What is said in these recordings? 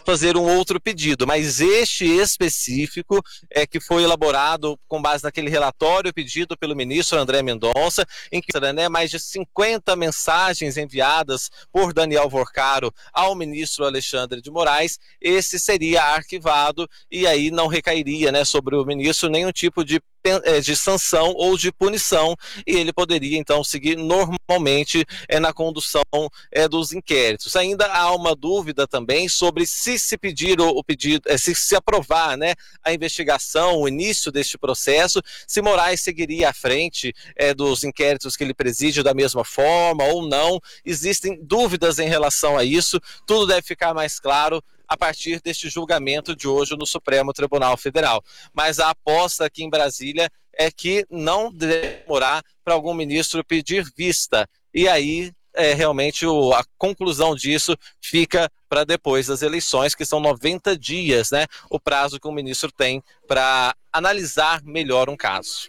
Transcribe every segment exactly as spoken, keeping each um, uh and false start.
fazer um outro pedido, mas este específico é que foi elaborado com base naquele relatório pedido pelo ministro André Mendonça, em que né, mais de cinquenta mensagens enviadas por Daniel Vorcaro ao ministro Alexandre de Moraes, esse seria arquivado e aí não recairia, né, sobre o ministro nenhum tipo de de sanção ou de punição, e ele poderia então seguir normalmente é, na condução é, dos inquéritos. Ainda há uma dúvida também sobre se se pedir o, o pedido, é, se se aprovar, né, a investigação, o início deste processo, se Moraes seguiria à frente é, dos inquéritos que ele preside da mesma forma ou não. Existem dúvidas em relação a isso, tudo deve ficar mais claro a partir deste julgamento de hoje no Supremo Tribunal Federal. Mas a aposta aqui em Brasília é que não deve demorar para algum ministro pedir vista. E aí, é, realmente, o, a conclusão disso fica para depois das eleições, que são noventa dias, né, o prazo que o ministro tem para analisar melhor um caso.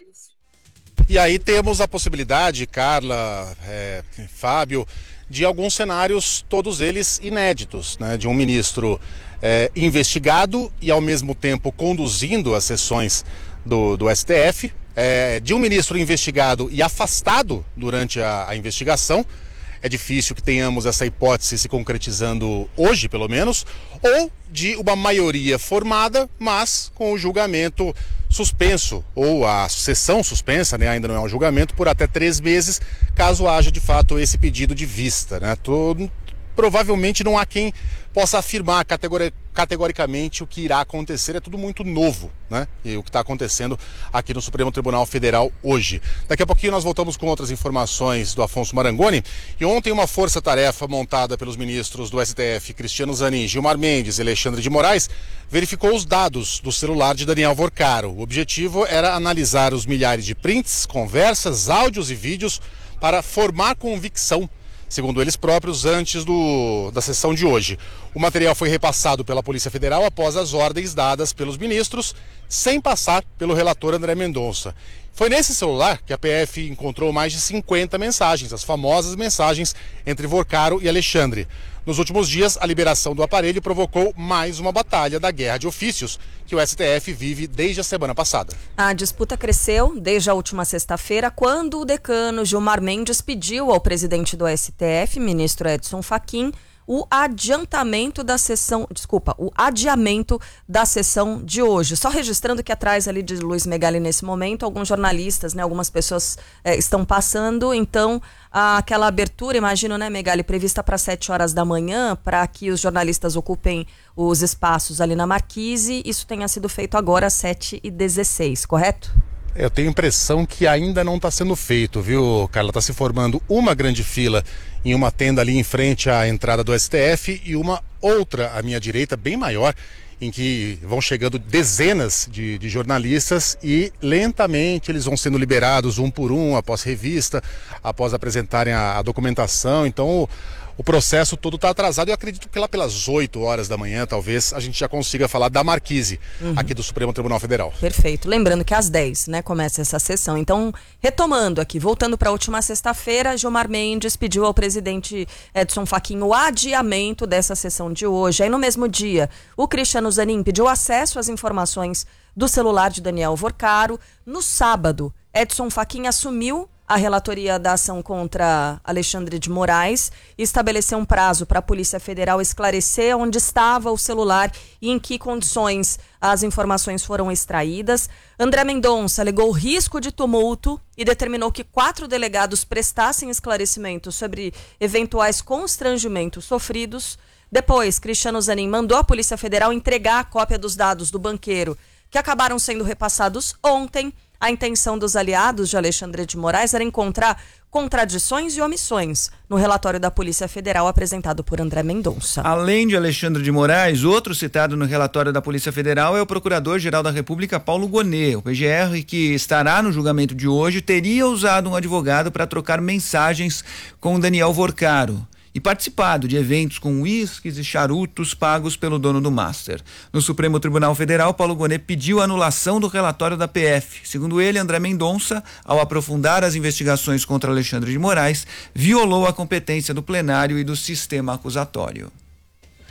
E aí temos a possibilidade, Carla, é, Fábio, de alguns cenários, todos eles inéditos, né? De um ministro é, investigado e ao mesmo tempo conduzindo as sessões do, do S T F, é, de um ministro investigado e afastado durante a, a investigação. É difícil que tenhamos essa hipótese se concretizando hoje, pelo menos, ou de uma maioria formada, mas com o julgamento suspenso, ou a sessão suspensa, né, ainda não é um julgamento, por até três meses, caso haja de fato esse pedido de vista, né? Todo, provavelmente não há quem possa afirmar categori- categoricamente o que irá acontecer, é tudo muito novo, né? E o que está acontecendo aqui no Supremo Tribunal Federal hoje. Daqui a pouquinho nós voltamos com outras informações do Afonso Marangoni. E ontem uma força-tarefa montada pelos ministros do S T F, Cristiano Zanin, Gilmar Mendes e Alexandre de Moraes, verificou os dados do celular de Daniel Vorcaro. O objetivo era analisar os milhares de prints, conversas, áudios e vídeos para formar convicção, segundo eles próprios, antes do, da sessão de hoje. O material foi repassado pela Polícia Federal após as ordens dadas pelos ministros, sem passar pelo relator André Mendonça. Foi nesse celular que a P F encontrou mais de cinquenta mensagens, as famosas mensagens entre Vorcaro e Alexandre. Nos últimos dias, a liberação do aparelho provocou mais uma batalha da guerra de ofícios que o S T F vive desde a semana passada. A disputa cresceu desde a última sexta-feira, quando o decano Gilmar Mendes pediu ao presidente do S T F, ministro Edson Fachin, o adiantamento da sessão, desculpa, o adiamento da sessão de hoje. Só registrando que atrás ali de Luiz Megali nesse momento, alguns jornalistas, né, algumas pessoas é, estão passando, então aquela abertura, imagino, né, Megali, prevista para sete horas da manhã, para que os jornalistas ocupem os espaços ali na Marquise, isso tenha sido feito agora às sete e dezesseis, correto? Eu tenho a impressão que ainda não está sendo feito, viu, Carla? Está se formando uma grande fila em uma tenda ali em frente à entrada do S T F e uma outra à minha direita, bem maior, em que vão chegando dezenas de, de jornalistas e lentamente eles vão sendo liberados um por um, após revista, após apresentarem a, a documentação. Então o, o processo todo está atrasado. Eu acredito que lá pelas oito horas da manhã, talvez, a gente já consiga falar da Marquise, uhum, aqui do Supremo Tribunal Federal. Perfeito. Lembrando que às dez, né, começa essa sessão. Então, retomando aqui, voltando para a última sexta-feira, Gilmar Mendes pediu ao presidente Edson Fachin o adiamento dessa sessão de hoje. Aí no mesmo dia, o Cristiano Zanin pediu acesso às informações do celular de Daniel Vorcaro. No sábado, Edson Fachin assumiu a relatoria da ação contra Alexandre de Moraes e estabeleceu um prazo para a Polícia Federal esclarecer onde estava o celular e em que condições as informações foram extraídas. André Mendonça alegou risco de tumulto e determinou que quatro delegados prestassem esclarecimentos sobre eventuais constrangimentos sofridos. Depois, Cristiano Zanin mandou a Polícia Federal entregar a cópia dos dados do banqueiro, que acabaram sendo repassados ontem. A intenção dos aliados de Alexandre de Moraes era encontrar contradições e omissões no relatório da Polícia Federal apresentado por André Mendonça. Além de Alexandre de Moraes, outro citado no relatório da Polícia Federal é o Procurador-Geral da República, Paulo Gonet. O P G R, que estará no julgamento de hoje, teria usado um advogado para trocar mensagens com Daniel Vorcaro e participado de eventos com uísques e charutos pagos pelo dono do Master. No Supremo Tribunal Federal, Paulo Gonet pediu a anulação do relatório da P F. Segundo ele, André Mendonça, ao aprofundar as investigações contra Alexandre de Moraes, violou a competência do plenário e do sistema acusatório.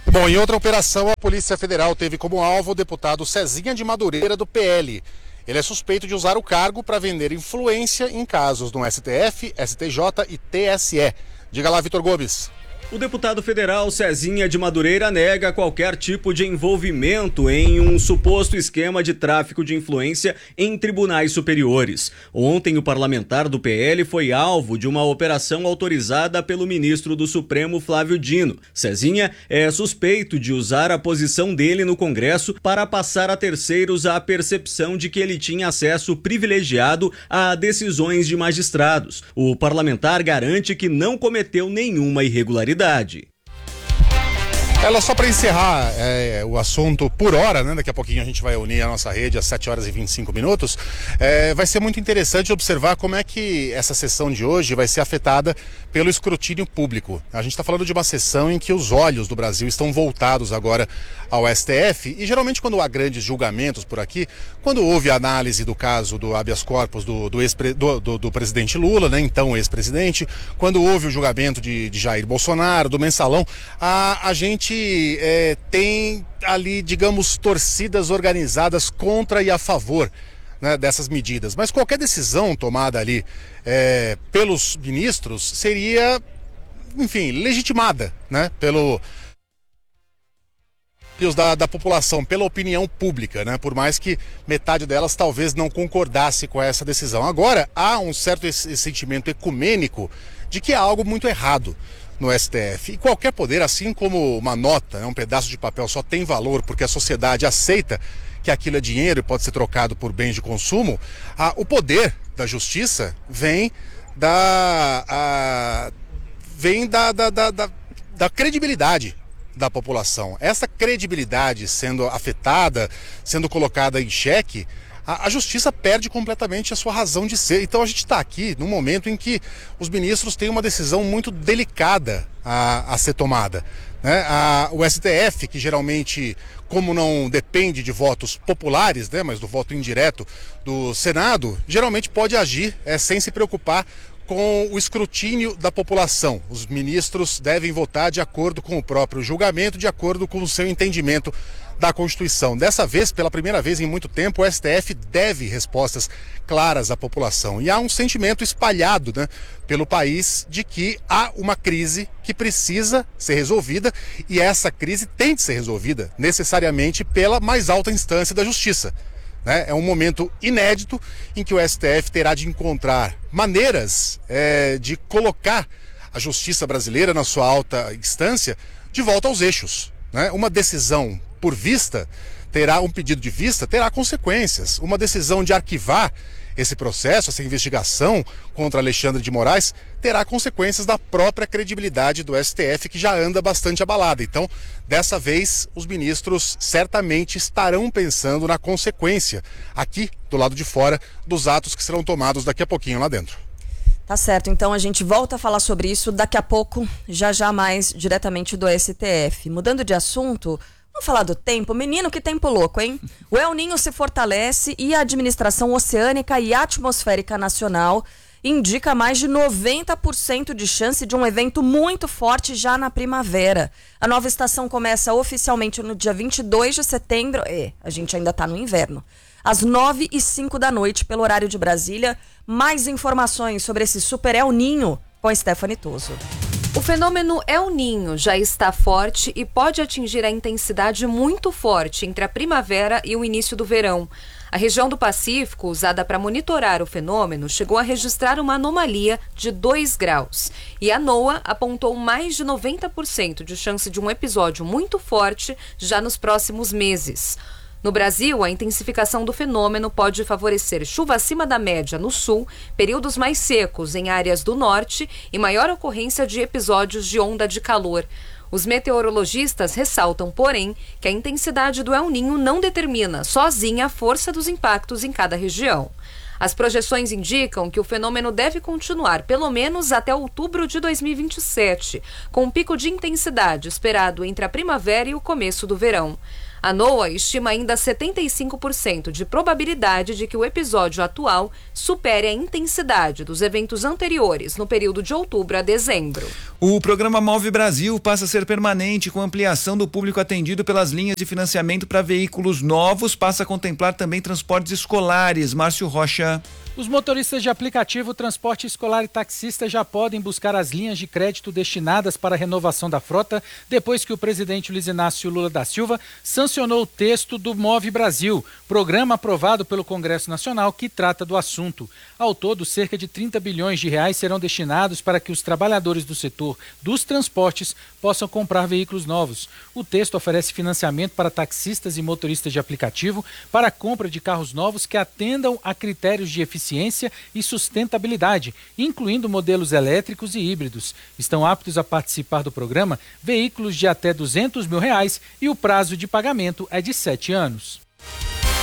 Bom, em outra operação, a Polícia Federal teve como alvo o deputado Cezinha de Madureira, do P L. Ele é suspeito de usar o cargo para vender influência em casos no S T F, S T J e T S E. Diga lá, Vitor Gomes. O deputado federal Cezinha de Madureira nega qualquer tipo de envolvimento em um suposto esquema de tráfico de influência em tribunais superiores. Ontem, o parlamentar do P L foi alvo de uma operação autorizada pelo ministro do Supremo, Flávio Dino. Cezinha é suspeito de usar a posição dele no Congresso para passar a terceiros a percepção de que ele tinha acesso privilegiado a decisões de magistrados. O parlamentar garante que não cometeu nenhuma irregularidade. Ela, só para encerrar é, o assunto por hora, né? Daqui a pouquinho a gente vai unir a nossa rede às sete horas e vinte e cinco minutos. É, vai ser muito interessante observar como é que essa sessão de hoje vai ser afetada pelo escrutínio público. A gente está falando de uma sessão em que os olhos do Brasil estão voltados agora ao S T F e geralmente quando há grandes julgamentos por aqui, quando houve a análise do caso do habeas corpus do, do, ex, do, do, do presidente Lula, né? Então ex-presidente, quando houve o julgamento de, de Jair Bolsonaro, do mensalão, a, a gente É, tem ali, digamos, torcidas organizadas contra e a favor, né, dessas medidas. Mas qualquer decisão tomada ali é, pelos ministros seria, enfim, legitimada, né, pelo da, da população, pela opinião pública, né, por mais que metade delas talvez não concordasse com essa decisão. Agora, há um certo esse sentimento ecumênico de que há algo muito errado no S T F. E qualquer poder, assim como uma nota, né, um pedaço de papel só tem valor porque a sociedade aceita que aquilo é dinheiro e pode ser trocado por bens de consumo, a, o poder da justiça vem da, a, vem da, da, da, da, da credibilidade da população. Essa credibilidade sendo afetada, sendo colocada em xeque, a justiça perde completamente a sua razão de ser. Então a gente está aqui num momento em que os ministros têm uma decisão muito delicada a, a ser tomada, né? A, o S T F, que geralmente, como não depende de votos populares, né, mas do voto indireto do Senado, geralmente pode agir é, sem se preocupar com o escrutínio da população. Os ministros devem votar de acordo com o próprio julgamento, de acordo com o seu entendimento da Constituição. Dessa vez, pela primeira vez em muito tempo, o S T F deve respostas claras à população. E há um sentimento espalhado, né, pelo país de que há uma crise que precisa ser resolvida e essa crise tem de ser resolvida necessariamente pela mais alta instância da justiça. É um momento inédito em que o S T F terá de encontrar maneiras é, de colocar a justiça brasileira na sua alta instância de volta aos eixos, né? Uma decisão por vista terá, um pedido de vista terá consequências. Uma decisão de arquivar esse processo, essa investigação contra Alexandre de Moraes, terá consequências da própria credibilidade do S T F, que já anda bastante abalada. Então, dessa vez, os ministros certamente estarão pensando na consequência, aqui do lado de fora, dos atos que serão tomados daqui a pouquinho lá dentro. Tá certo, então a gente volta a falar sobre isso daqui a pouco, já já mais diretamente do S T F. Mudando de assunto, vamos falar do tempo? Menino, que tempo louco, hein? O El Niño se fortalece e a Administração Oceânica e Atmosférica Nacional indica mais de noventa por cento de chance de um evento muito forte já na primavera. A nova estação começa oficialmente no dia vinte e dois de setembro. É, a gente ainda está no inverno. Às nove e cinco da noite, pelo horário de Brasília. Mais informações sobre esse Super El Niño com a Stephanie Toso. O fenômeno El Niño já está forte e pode atingir a intensidade muito forte entre a primavera e o início do verão. A região do Pacífico, usada para monitorar o fenômeno, chegou a registrar uma anomalia de dois graus. E a NOAA apontou mais de noventa por cento de chance de um episódio muito forte já nos próximos meses. No Brasil, a intensificação do fenômeno pode favorecer chuva acima da média no sul, períodos mais secos em áreas do norte e maior ocorrência de episódios de onda de calor. Os meteorologistas ressaltam, porém, que a intensidade do El Niño não determina sozinha a força dos impactos em cada região. As projeções indicam que o fenômeno deve continuar pelo menos até outubro de dois mil e vinte e sete, com um pico de intensidade esperado entre a primavera e o começo do verão. A NOAA estima ainda setenta e cinco por cento de probabilidade de que o episódio atual supere a intensidade dos eventos anteriores no período de outubro a dezembro. O programa Move Brasil passa a ser permanente, com ampliação do público atendido pelas linhas de financiamento para veículos novos, passa a contemplar também transportes escolares. Márcio Rocha. Os motoristas de aplicativo, transporte escolar e taxistas já podem buscar as linhas de crédito destinadas para a renovação da frota depois que o presidente Luiz Inácio Lula da Silva sancionou o texto do Move Brasil, programa aprovado pelo Congresso Nacional que trata do assunto. Ao todo, cerca de trinta bilhões de reais serão destinados para que os trabalhadores do setor dos transportes possam comprar veículos novos. O texto oferece financiamento para taxistas e motoristas de aplicativo para a compra de carros novos que atendam a critérios de eficiência e sustentabilidade, incluindo modelos elétricos e híbridos. Estão aptos a participar do programa veículos de até duzentos mil reais e o prazo de pagamento é de sete anos.